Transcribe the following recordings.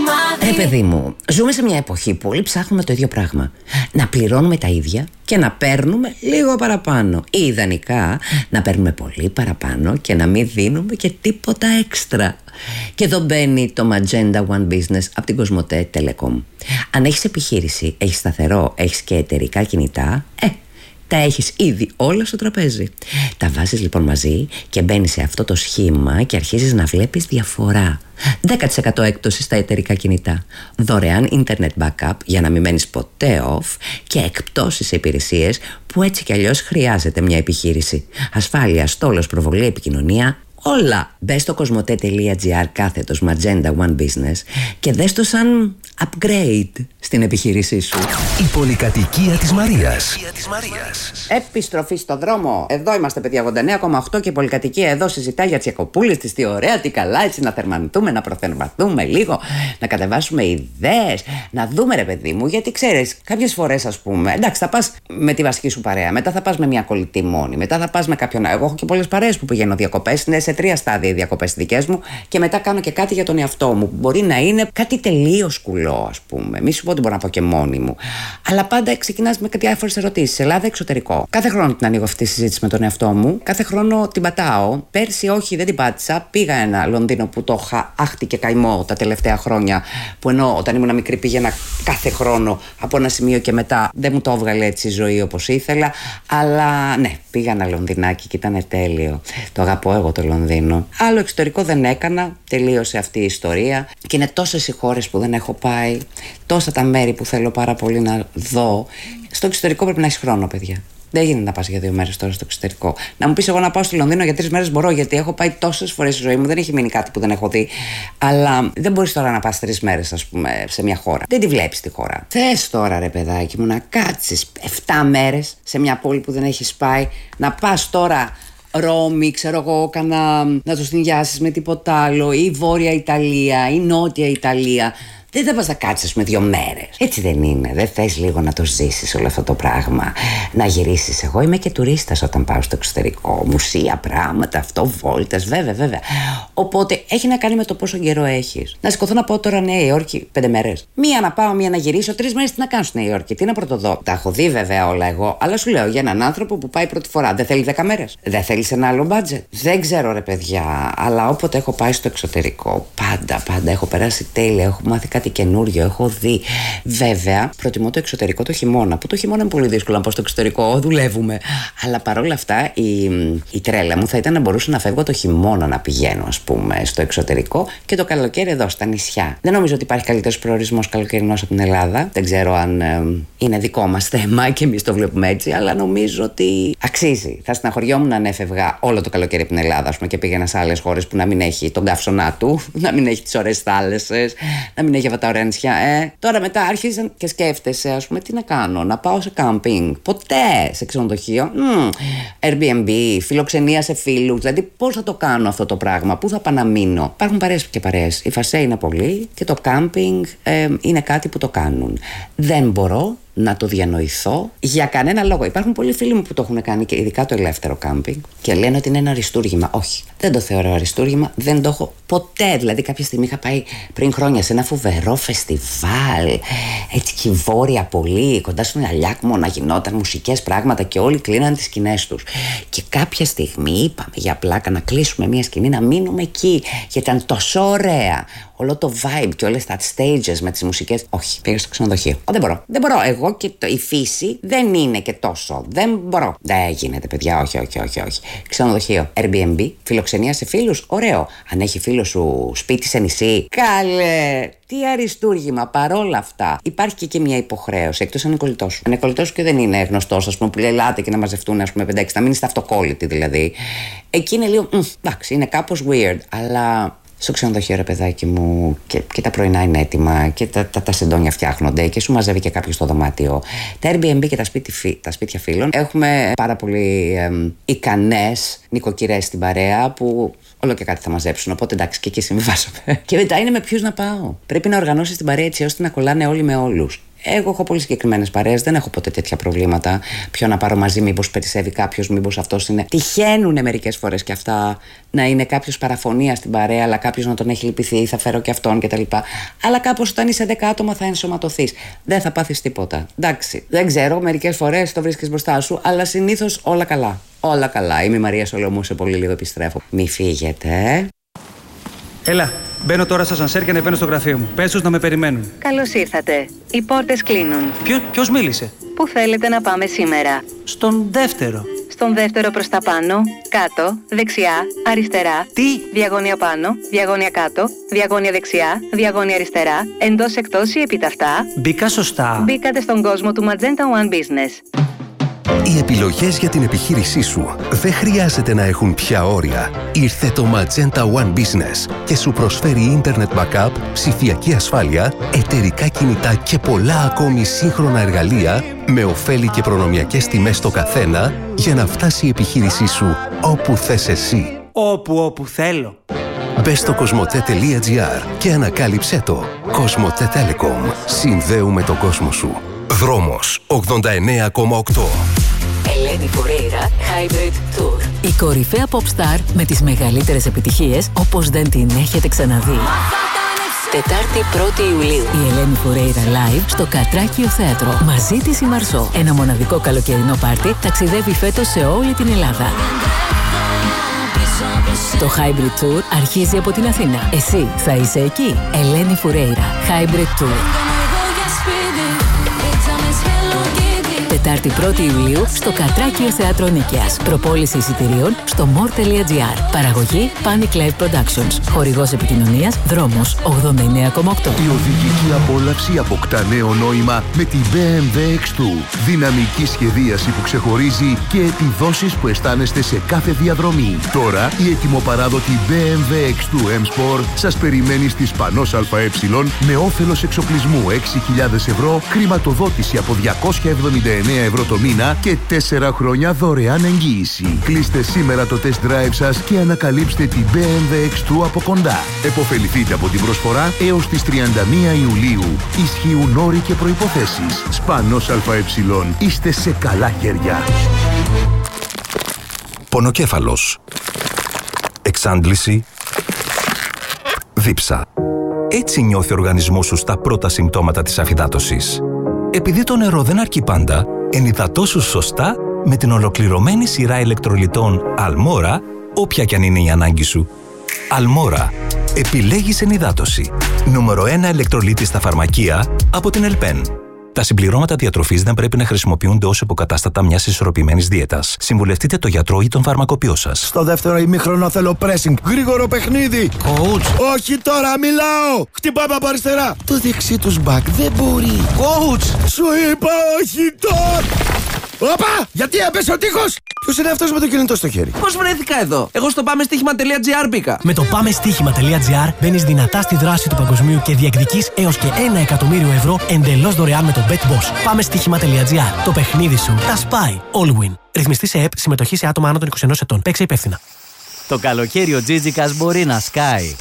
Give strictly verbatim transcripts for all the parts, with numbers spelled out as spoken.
Ε, παιδί μου, ζούμε σε μια εποχή που όλοι ψάχνουμε το ίδιο πράγμα. Να πληρώνουμε τα ίδια και να παίρνουμε λίγο παραπάνω. Ή ιδανικά να παίρνουμε πολύ παραπάνω και να μην δίνουμε και τίποτα έξτρα. Και εδώ μπαίνει το Magenta One Business από την Κοσμοτέ Telecom. Αν έχεις επιχείρηση, έχεις σταθερό, έχεις και εταιρικά κινητά, ε, τα έχεις ήδη όλα στο τραπέζι. Τα βάζεις λοιπόν μαζί και μπαίνεις σε αυτό το σχήμα και αρχίζεις να βλέπεις διαφορά. δέκα τοις εκατό έκπτωση στα εταιρικά κινητά, δωρεάν internet backup για να μην μένεις ποτέ off και εκπτώσεις σε υπηρεσίες που έτσι κι αλλιώς χρειάζεται μια επιχείρηση. Ασφάλεια, στόλος, προβολή, επικοινωνία, όλα. Μπες στο κοσμοτέ.gr κάθετος Magenta One Business και δες το σαν upgrade στην επιχείρησή σου. Η πολυκατοικία της Μαρίας. Επιστροφή στο δρόμο. Εδώ είμαστε, παιδιά, ογδόντα εννέα κόμμα οκτώ και η πολυκατοικία εδώ συζητάει για τσιακοπούλες της. Τι ωραία, τι καλά, έτσι να θερμανθούμε, να προθερμαθούμε λίγο, να κατεβάσουμε ιδέες, να δούμε, ρε παιδί μου, γιατί ξέρεις, κάποιες φορές, ας πούμε, εντάξει, θα πας με τη βασική σου παρέα, μετά θα πας με μια κολλητή μόνη, μετά θα πας με κάποιον. Εγώ έχω και πολλές παρέες που πηγαίνω διακοπές, είναι σε τρία στάδια οι διακοπές δικές μου και μετά κάνω και κάτι για τον εαυτό μου που μπορεί να είναι κάτι τελείως κουλό, ας πούμε. Μη σου πω ότι μπορώ να πω και μόνη μου. Αλλά πάντα ξεκινάς με διάφορες ερωτήσεις. Ελλάδα, εξωτερικό. Κάθε χρόνο την ανοίγω αυτή τη συζήτηση με τον εαυτό μου. Κάθε χρόνο την πατάω. Πέρσι, όχι, δεν την πάτησα. Πήγα ένα Λονδίνο που το είχα άχτη και καημό τα τελευταία χρόνια. Που ενώ όταν ήμουν μικρή πήγαινα κάθε χρόνο από ένα σημείο και μετά δεν μου το έβγαλε έτσι η ζωή όπως ήθελα. Αλλά ναι, πήγα ένα Λονδινάκι και ήταν τέλειο. Το αγαπώ εγώ το Λονδίνο. Άλλο εξωτερικό δεν έκανα. Τελείωσε αυτή η ιστορία. Και είναι τόσες οι χώρες που δεν έχω πάει. Τόσα τα μέρη που θέλω πάρα πολύ να δω. Στο εξωτερικό πρέπει να έχεις χρόνο, παιδιά. Δεν γίνεται να πας για δύο μέρες τώρα στο εξωτερικό. Να μου πεις εγώ να πάω στο Λονδίνο για τρεις μέρες μπορώ, γιατί έχω πάει τόσες φορές στη ζωή μου, δεν έχει μείνει κάτι που δεν έχω δει. Αλλά δεν μπορείς τώρα να πας τρεις μέρες, ας πούμε, σε μια χώρα. Δεν τη βλέπεις τη χώρα. Θες τώρα, ρε παιδάκι μου, να κάτσεις εφτά μέρες σε μια πόλη που δεν έχεις πάει, να πας τώρα. Ρώμη, ξέρω εγώ, κανα, να το συνδυάσεις με τίποτα άλλο, ή Βόρεια Ιταλία, ή Νότια Ιταλία. Δεν θα πας να κάτσεις με δύο μέρες. Έτσι δεν είναι. Δεν θες λίγο να το ζήσεις όλο αυτό το πράγμα. Να γυρίσεις. Εγώ είμαι και τουρίστας όταν πάω στο εξωτερικό. Μουσεία, πράγματα, αυτό, βόλτες. Βέβαια, βέβαια. Οπότε έχει να κάνει με το πόσο καιρό έχεις. Να σηκωθώ να πάω τώρα Νέα Υόρκη πέντε μέρες. Μία να πάω, μία να γυρίσω. Τρεις μέρες τι να κάνω στη Νέα Υόρκη. Τι να πρωτοδώ. Τα έχω δει βέβαια όλα εγώ. Αλλά σου λέω για έναν άνθρωπο που πάει πρώτη φορά. Δεν θέλει δέκα μέρες. Δεν θέλει ένα άλλο budget. Δεν ξέρω, ρε παιδιά. Αλλά όποτε έχω πάει στο εξωτερικό, πάντα, πάντα έχω περάσει τέλεια. Έχω μάθει κάτι καινούριο, έχω δει. Βέβαια, προτιμώ το εξωτερικό το χειμώνα. Που το χειμώνα είναι πολύ δύσκολο να πάω στο εξωτερικό, δουλεύουμε. Αλλά παρόλα αυτά, η, η τρέλα μου θα ήταν να μπορούσα να φεύγω το χειμώνα να πηγαίνω, ας πούμε, στο εξωτερικό και το καλοκαίρι εδώ, στα νησιά. Δεν νομίζω ότι υπάρχει καλύτερος προορισμός καλοκαιρινός από την Ελλάδα. Δεν ξέρω αν ε, είναι δικό μας θέμα και εμείς το βλέπουμε έτσι, αλλά νομίζω ότι αξίζει. Θα στεναχωριόμουν αν έφευγα όλο το καλοκαίρι από την Ελλάδα, ας πούμε, και πήγαινα σε άλλες χώρες που να μην έχει τον καύσωνά του, να μην έχει τις ωραίες θάλασσες, να μην έχει αυτά τα ωραία νησιά. Ε. Τώρα μετά άρχισαν και σκέφτεσαι, ας πούμε, τι να κάνω, να πάω σε κάμπινγκ. Ποτέ σε ξενοδοχείο. Mm. Airbnb, φιλοξενία σε φίλους. Δηλαδή, πώς θα το κάνω αυτό το πράγμα, πού θα πάω να μείνω. Υπάρχουν παρέες και παρέες. Η φασέ είναι πολύ και το κάμπινγκ ε, είναι κάτι που το κάνουν. Δεν μπορώ να το διανοηθώ για κανένα λόγο. Υπάρχουν πολλοί φίλοι μου που το έχουν κάνει και ειδικά το ελεύθερο κάμπινγκ και λένε ότι είναι ένα αριστούργημα. Όχι, δεν το θεωρώ αριστούργημα, δεν το έχω ποτέ. Δηλαδή, κάποια στιγμή είχα πάει πριν χρόνια σε ένα φοβερό φεστιβάλ, έτσι και βόρεια πολύ, κοντά στον Αλιάκμο, να γινόταν μουσικές πράγματα και όλοι κλείναν τις σκηνές τους. Και κάποια στιγμή είπαμε για πλάκα να κλείσουμε μια σκηνή, να μείνουμε εκεί, γιατί ήταν τόσο ωραία. Όλο το vibe και όλες τα stages με τις μουσικές. Όχι, πήγα στο ξενοδοχείο. Ο, δεν μπορώ. Δεν μπορώ. Εγώ και το, η φύση δεν είναι και τόσο. Δεν μπορώ. Δεν γίνεται, παιδιά. Όχι, όχι, όχι, όχι. Ξενοδοχείο. Airbnb. Φιλοξενία σε φίλους. Ωραίο. Αν έχει φίλο σου σπίτι σε νησί. Καλέ. Τι αριστούργημα. Παρόλα αυτά, υπάρχει και, και μια υποχρέωση. Εκτός αν είναι κολλητός σου. Αν είναι κολλητός σου και δεν είναι γνωστός, ας πούμε, που λέει ελάτε και να μαζευτούν, ας πούμε, πέντε έξι, να μην είστε αυτοκόλλητοι δηλαδή. Εκεί είναι λίγο. Μ, εντάξει, είναι κάπως weird. Αλλά. Στο ξενοδοχείο, ρε παιδάκι μου, και, και τα πρωινά είναι έτοιμα και τα, τα, τα σεντόνια φτιάχνονται και σου μαζεύει και κάποιος στο δωμάτιο. Τα Airbnb και τα, σπίτι, τα σπίτια φίλων. Έχουμε πάρα πολύ ε, ικανές νοικοκυρές στην παρέα που όλο και κάτι θα μαζέψουν. Οπότε εντάξει, και εκεί συμβιβάζομαι. Και μετά είναι με ποιους να πάω. Πρέπει να οργανώσεις την παρέα έτσι ώστε να κολλάνε όλοι με όλους. Εγώ έχω πολύ συγκεκριμένες παρέες, δεν έχω ποτέ τέτοια προβλήματα. Ποιο να πάρω μαζί, μήπως περισσεύει κάποιος, μήπως αυτός είναι. Τυχαίνουν μερικές φορές και αυτά να είναι κάποιος παραφωνία στην παρέα, αλλά κάποιος να τον έχει λυπηθεί, θα φέρω και αυτόν κτλ. Αλλά κάπως όταν είσαι δέκα άτομα θα ενσωματωθείς. Δεν θα πάθεις τίποτα. Εντάξει, δεν ξέρω, μερικές φορές το βρίσκεις μπροστά σου, αλλά συνήθως όλα καλά. Όλα καλά. Είμαι η Μαρία Σολομού, σε πολύ λίγο επιστρέφω. Μη φύγετε. Έλα, μπαίνω τώρα στο ασανσέρ και ανεβαίνω στο γραφείο μου. Πες τους να με περιμένουν. Καλώς ήρθατε. Οι πόρτες κλείνουν. Ποιο, ποιος μίλησε? Πού θέλετε να πάμε σήμερα? Στον δεύτερο. Στον δεύτερο προς τα πάνω, κάτω, δεξιά, αριστερά. Τι? Διαγώνια πάνω, διαγώνια κάτω, διαγώνια δεξιά, διαγώνια αριστερά, εντός εκτός ή επιταυτά. Μπήκα σωστά. Μπήκατε στον κόσμο του Magenta One Business. Οι επιλογές για την επιχείρησή σου δεν χρειάζεται να έχουν πια όρια. Ήρθε το Magenta One Business και σου προσφέρει Internet Backup, ψηφιακή ασφάλεια, εταιρικά κινητά και πολλά ακόμη σύγχρονα εργαλεία με ωφέλη και προνομιακές τιμές στο καθένα για να φτάσει η επιχείρησή σου όπου θες εσύ. Όπου, όπου θέλω. Μπες στο κοσμοτέ.gr και ανακάλυψέ το. Κοσμοτέ Telecom. Συνδέουμε τον κόσμο σου. Δρόμος ογδόντα εννέα κόμμα οκτώ. Ελένη Φουρέιρα Hybrid Tour. Η κορυφαία pop star με τις μεγαλύτερες επιτυχίες όπως δεν την έχετε ξαναδεί. Τετάρτη πρώτη Ιουλίου. Η Ελένη Φουρέιρα live στο Κατράκιο Θέατρο. Μαζί της η Μαρσό. Ένα μοναδικό καλοκαιρινό πάρτι ταξιδεύει φέτος σε όλη την Ελλάδα. Το Hybrid Tour αρχίζει από την Αθήνα. Εσύ θα είσαι εκεί. Ελένη Φουρέιρα Hybrid Tour. Τετάρτη πρώτη Ιουλίου στο Κατράκιο Θέατρο Νίκαιας. Προπόληση εισιτηρίων στο more.gr. Παραγωγή Panic Live Productions. Χορηγός επικοινωνίας Δρόμος ογδόντα εννέα κόμμα οκτώ. Η οδηγική απόλαυση αποκτά νέο νόημα με την μπι εμ ντάμπλιου εξ δύο. Δυναμική σχεδίαση που ξεχωρίζει και επιδόσεις που αισθάνεστε σε κάθε διαδρομή. Τώρα η ετοιμοπαράδοτη μπι εμ ντάμπλιου εξ δύο M-Sport σας περιμένει στη Σπανός ΑΕ με όφελος εξοπλισμού έξι χιλιάδες ευρώ, χρηματοδότηση από διακόσια εβδομήντα εννέα ευρώ το μήνα και τέσσερα χρόνια δωρεάν εγγύηση. Κλείστε σήμερα το test drive σας και ανακαλύψτε την μπι εμ ντάμπλιου εξ δύο από κοντά. Εποφεληθείτε από την προσφορά έως τις τριάντα μία Ιουλίου. Ισχύουν όροι και προϋποθέσεις. Σπανός ΑΕ. Είστε σε καλά χέρια. Πονοκέφαλος. Εξάντληση. Δίψα. Έτσι νιώθει ο οργανισμός σου στα πρώτα συμπτώματα της αφυδάτωσης. Επειδή το νερό δεν αρκεί πάντα, ενυδατώσου σωστά με την ολοκληρωμένη σειρά ηλεκτρολιτών Αλμόρα, όποια κι αν είναι η ανάγκη σου. Αλμόρα. Επιλέγεις ενυδάτωση. Νούμερο ένα ηλεκτρολίτη στα φαρμακεία από την Ελπέν. Τα συμπληρώματα διατροφής δεν πρέπει να χρησιμοποιούνται ως υποκατάστατα μιας ισορροπημένης δίαιτας. Συμβουλευτείτε το γιατρό ή τον φαρμακοποιό σας. Στο δεύτερο ημίχρονο θέλω pressing. Γρήγορο παιχνίδι. Coach. Όχι τώρα, μιλάω. Χτυπάμε από αριστερά. Το δεξί τους μπακ δεν μπορεί. Coach. Σου είπα όχι τώρα. Όπα! Γιατί έπεσε ο τείχος! Ποιος είναι αυτός με το κινητό στο χέρι? Πώς βρέθηκα εδώ? Εγώ στο πάμε στοίχημα τελεία τζι άρ μπήκα. Με το πάμε στοίχημα τελεία τζι άρ μπαίνεις δυνατά στη δράση του παγκοσμίου και διεκδικείς έως και ένα εκατομμύριο ευρώ εντελώς δωρεάν με το BetBoss. Πάμε στοίχημα τελεία τζι άρ. Το παιχνίδι σου τα σπάει. All win. Ρυθμιστή σε ΕΠ, συμμετοχή σε άτομα άνω των είκοσι ενός ετών. Παίξε υπεύθυνα. Το καλοκαίρι ο Τζίτζικας μπορεί να σκάει.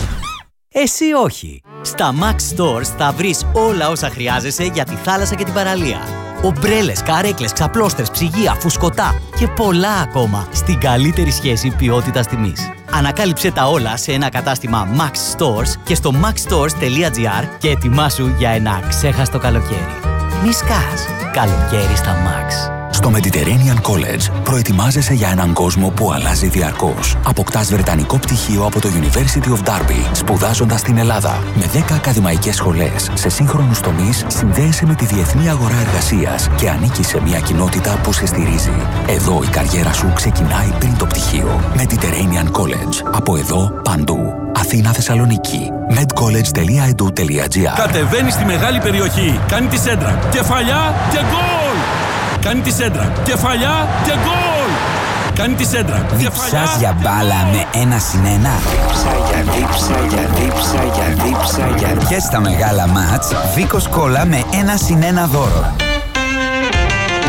Εσύ όχι. Στα Max Stores θα βρεις όλα όσα χρειάζεσαι για τη θάλασσα και την παραλία. Ομπρέλες, καρέκλες, ξαπλώστρες, ψυγεία, φουσκωτά και πολλά ακόμα στην καλύτερη σχέση ποιότητας-τιμής. Ανακάλυψε τα όλα σε ένα κατάστημα Max Stores και στο max stores τελεία τζι άρ και ετοιμάσου για ένα ξέχαστο καλοκαίρι. Μη σκάς. Καλοκαίρι στα Max. Στο Mediterranean College προετοιμάζεσαι για έναν κόσμο που αλλάζει διαρκώς. Αποκτάς βρετανικό πτυχίο από το University of Derby, σπουδάζοντας στην Ελλάδα. Με δέκα ακαδημαϊκές σχολές σε σύγχρονους τομείς, συνδέεσαι με τη διεθνή αγορά εργασίας και ανήκεις σε μια κοινότητα που σε στηρίζει. Εδώ η καριέρα σου ξεκινάει πριν το πτυχίο. Mediterranean College. Από εδώ παντού. Αθήνα, Θεσσαλονίκη. medcollege τελεία edu τελεία τζι άρ. Κατεβαίνει στη μεγάλη περιοχή. Κάνει τη σέντρα. Κεφαλιά και γκολ! Κάνει τη σέντρα. Κεφαλιά και γκολ! Κάνει τη σέντρα. Διψάς για μπάλα με ένα συν ένα. Δίψα για δίψα για δίψα για δίψα για. Και στα μεγάλα μάτς, Βίκος Κόλλα με ένα συν ένα δώρο.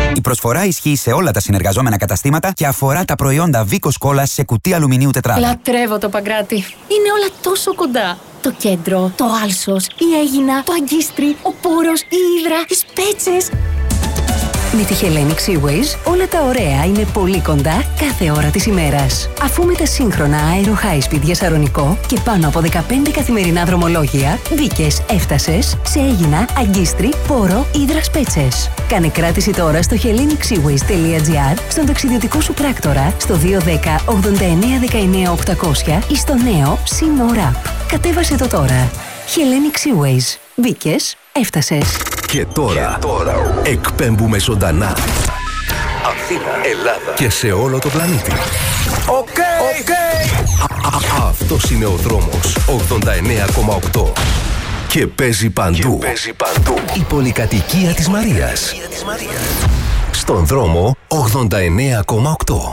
Η προσφορά ισχύει σε όλα τα συνεργαζόμενα καταστήματα και αφορά τα προϊόντα Βίκος Κόλας σε κουτί αλουμινίου τετράδα. Λατρεύω το Παγκράτη. Είναι όλα τόσο κοντά. Το κέντρο, το Άλσος, η Αίγινα, το Αγκίστρι, ο Πόρος, η Ύδρα, οι Σπέτσες. Με τη Hellenic Seaways όλα τα ωραία είναι πολύ κοντά κάθε ώρα της ημέρας. Αφού με τα σύγχρονα Aero High Speed για Σαρονικό και πάνω από δεκαπέντε καθημερινά δρομολόγια, μπήκες, έφτασες σε Αίγινα, Αγκίστρι, Πόρο, Ύδρα, Σπέτσες. Κάνε κράτηση τώρα στο hellenic seaways τελεία gr, στον ταξιδιωτικό σου πράκτορα, στο δύο ένα μηδέν ογδόντα εννέα δεκαεννέα οκτακόσια ή στο νέο SeaMore App. Κατέβασε το τώρα. Hellenic Seaways. Μπήκες, έφτασες. Και τώρα, και τώρα εκπέμπουμε ζωντανά Αθήνα, Ελλάδα και σε όλο το πλανήτη. Οκ, okay, okay. Αυτός είναι ο δρόμος ογδόντα εννέα κόμμα οκτώ και παίζει παντού. Και παίζει παντού. Η πολυκατοικία της Μαρίας. Στον δρόμο ογδόντα εννέα κόμμα οκτώ.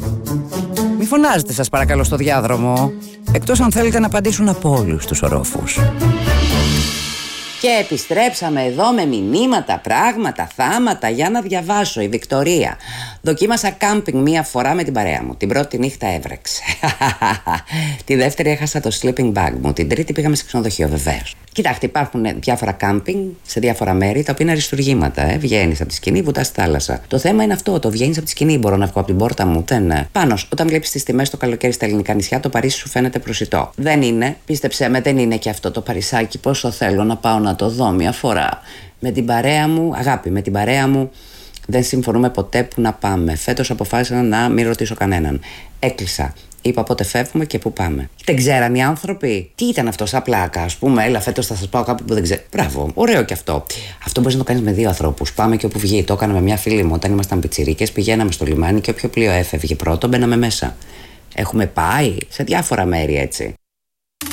Μη φωνάζετε σας παρακαλώ στο διάδρομο, εκτός αν θέλετε να απαντήσουν από όλους τους ορόφους. Και επιστρέψαμε εδώ με μηνύματα, πράγματα, θάματα για να διαβάσω. Η Βικτωρία. Δοκίμασα κάμπινγκ μία φορά με την παρέα μου. Την πρώτη νύχτα έβρεξε. Τη δεύτερη έχασα το sleeping bag μου. Την τρίτη πήγαμε σε ξενοδοχείο, βεβαίως. Κοιτάξτε, υπάρχουν διάφορα κάμπινγκ σε διάφορα μέρη τα οποία είναι αριστουργήματα. Ε. Βγαίνεις από τη σκηνή, βουτάς στη θάλασσα. Το θέμα είναι αυτό. Το βγαίνεις από τη σκηνή. Μπορώ να βγω από την πόρτα μου. Δεν είναι. Πάνω, όταν βλέπεις τις τιμές το καλοκαίρι στα ελληνικά νησιά, το Παρίσι σου φαίνεται προσιτό. Δεν είναι, πίστεψέ με, δεν είναι και αυτό το Παρισάκι. Πόσο θέλω να πάω να το δω μια φορά. Με την παρέα μου, αγάπη, με την παρέα μου δεν συμφωνούμε ποτέ που να πάμε. Φέτος αποφάσισα να μην ρωτήσω κανέναν. Έκλεισα. Είπα πότε φεύγουμε και πού πάμε. Δεν ξέραν οι άνθρωποι. Τι ήταν αυτό, σαν πλάκα, ας πούμε. Έλα, φέτος θα σας πάω κάπου που δεν ξέρω. Μπράβο, ωραίο κι αυτό. Αυτό μπορείς να το κάνεις με δύο ανθρώπους. Πάμε και όπου βγει. Το έκανα με μια φίλη μου όταν ήμασταν πιτσιρίκες. Πηγαίναμε στο λιμάνι και όποιο πλοίο έφευγε πρώτο, μπαίναμε μέσα. Έχουμε πάει σε διάφορα μέρη έτσι.